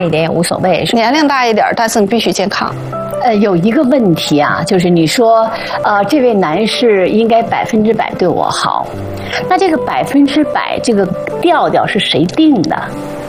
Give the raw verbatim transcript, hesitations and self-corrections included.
一点也无所谓。 年龄大一点，但是你必须健康。 呃，有一个问题啊，就是你说，呃，这位男士应该百分之百对我好，那这个百分之百这个调调是谁定的？